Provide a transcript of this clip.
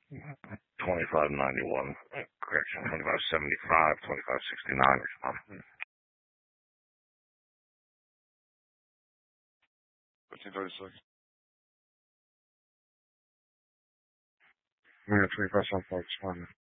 2591. Correction, 2575, 2569 or something. 1536. Yeah, 2575 is fine.